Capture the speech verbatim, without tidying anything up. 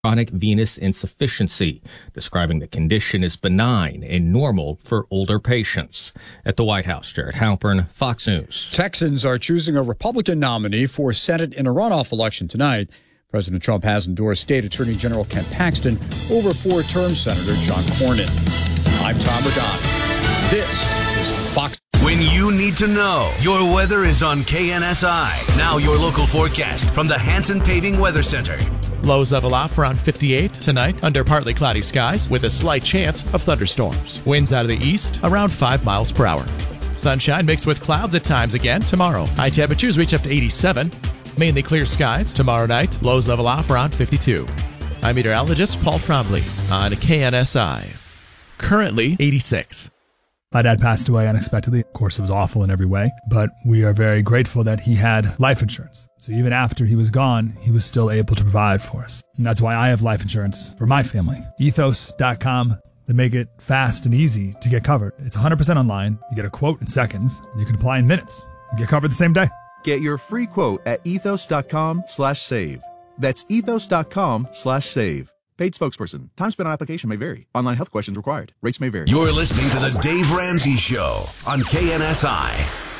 chronic venous insufficiency, describing the condition as benign and normal for older patients. At the White House, Jared Halpern, Fox News. Texans are choosing a Republican nominee for Senate in a runoff election tonight. President Trump has endorsed State Attorney General Ken Paxton over four-term Senator John Cornyn. I'm Tom Regano. This is Fox. When you need to know, your weather is on K N S I. Now your local forecast from the Hanson Paving Weather Center. Lows level off around fifty-eight tonight under partly cloudy skies with a slight chance of thunderstorms. Winds out of the east around five miles per hour. Sunshine mixed with clouds at times again tomorrow. High temperatures reach up to eighty-seven. Mainly clear skies tomorrow night. Lows level off around fifty-two. I'm meteorologist Paul Trombley on K N S I. Currently eighty-six. My dad passed away unexpectedly. Of course, it was awful in every way, but we are very grateful that he had life insurance. So even after he was gone, he was still able to provide for us. And that's why I have life insurance for my family. ethos dot com. They make it fast and easy to get covered. It's one hundred percent online. You get a quote in seconds. You can apply in minutes. You get covered the same day. Get your free quote at ethos dot com slash save. That's ethos dot com slash save. Paid spokesperson. Time spent on application may vary. Online health questions required. Rates may vary. You're listening to The Dave Ramsey Show on K N S I.